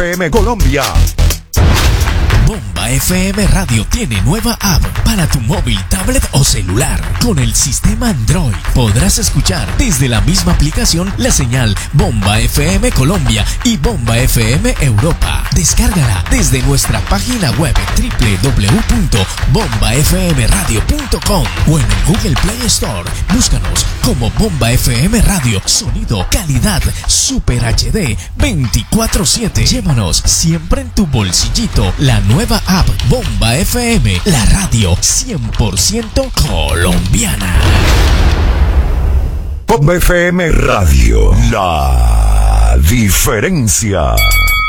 FM Colombia. Bomba FM Radio tiene nueva app para tu móvil, tablet o celular. Con el sistema Android podrás escuchar desde la misma aplicación la señal Bomba FM Colombia y Bomba FM Europa. Descárgala desde nuestra página web www.bombafmradio.com o en el Google Play Store. Búscanos como Bomba FM Radio. Sonido, calidad, Super HD 24/7. Llévanos siempre en tu bolsillito la nueva app Bomba FM, la radio 100% colombiana. Bomba FM Radio, la diferencia.